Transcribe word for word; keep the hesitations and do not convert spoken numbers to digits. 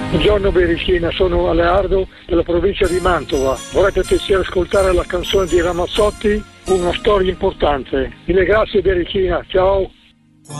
Buongiorno Berichina, sono Aleardo della provincia di Mantova. Vorrei per piacere ascoltare la canzone di Ramazzotti, Una storia importante. Mille grazie Berichina, ciao!